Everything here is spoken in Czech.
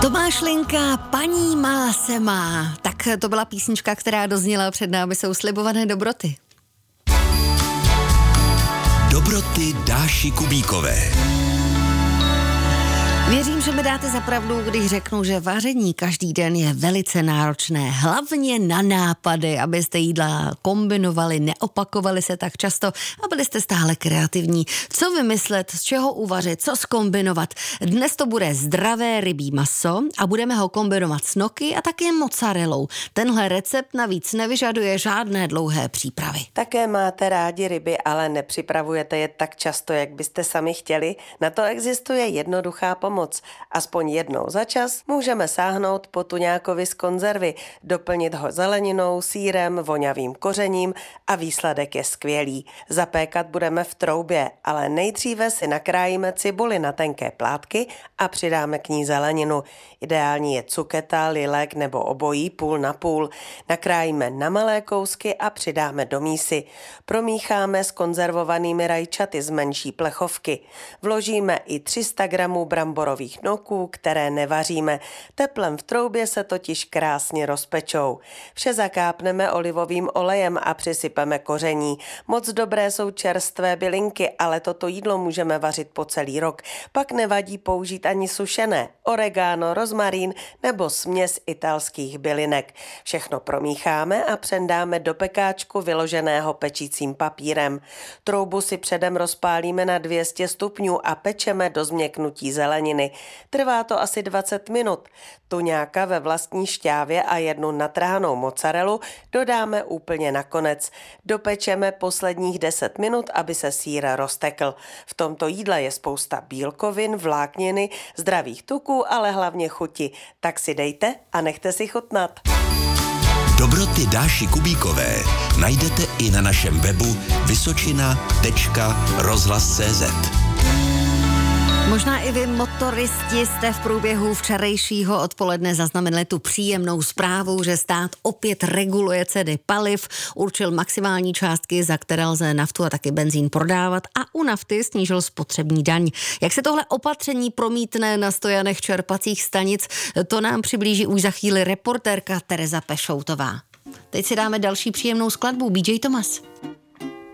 Tomáš Linka, Paní má se má. Tak to byla písnička, která dozněla, před námi jsou slibované dobroty. Dobroty Dáši Kubíkové. Věřím, že mi dáte za pravdu, když řeknu, že vaření každý den je velice náročné. Hlavně na nápady, abyste jídla kombinovali, neopakovali se tak často a byli jste stále kreativní. Co vymyslet, z čeho uvařit, co zkombinovat. Dnes to bude zdravé rybí maso a budeme ho kombinovat s gnocchi a také mozzarellou. Tenhle recept navíc nevyžaduje žádné dlouhé přípravy. Také máte rádi ryby, ale nepřipravujete je tak často, jak byste sami chtěli? Na to existuje jednoduchá pomoc. Aspoň jednou za čas můžeme sáhnout po tuňákovi z konzervy, doplnit ho zeleninou, sýrem, voňavým kořením a výsledek je skvělý. Zapékat budeme v troubě, ale nejdříve si nakrájíme cibuli na tenké plátky a přidáme k ní zeleninu. Ideální je cuketa, lilek nebo obojí půl na půl. Nakrájíme na malé kousky a přidáme do mísy. Promícháme s konzervovanými rajčaty z menší plechovky. Vložíme i 300 gramů bramborových gnocchů, které nevaříme. Teplem v troubě se totiž krásně rozpečou. Vše zakápneme olivovým olejem a přisypeme koření. Moc dobré jsou čerstvé bylinky, ale toto jídlo můžeme vařit po celý rok. Pak nevadí použít ani sušené, oregano, rozmarín nebo směs italských bylinek. Všechno promícháme a přendáme do pekáčku vyloženého pečícím papírem. Troubu si předem rozpálíme na 200 stupňů a pečeme do změknutí zeleniny. Trvá to asi 20 minut. Tuňáka ve vlastní šťávě a jednu natrhanou mozzarellu dodáme úplně nakonec. Dopečeme posledních 10 minut, aby se sýr roztekl. V tomto jídle je spousta bílkovin, vlákniny, zdravých tuků, ale hlavně chuti. Tak si dejte a nechte si chutnat. Dobroty Dáši Kubíkové najdete i na našem webu vysočina.rozhlas.cz. Možná i vy, motoristi, jste v průběhu včerejšího odpoledne zaznamenali tu příjemnou zprávu, že stát opět reguluje ceny paliv, určil maximální částky, za které lze naftu a taky benzín prodávat a u nafty snížil spotřební daň. Jak se tohle opatření promítne na stojanech čerpacích stanic, to nám přiblíží už za chvíli reportérka Tereza Pešoutová. Teď si dáme další příjemnou skladbu, BJ Thomas.